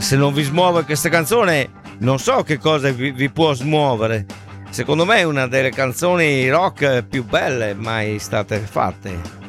se non vi smuove questa canzone, non so che cosa vi può smuovere. Secondo me è una delle canzoni rock più belle mai state fatte.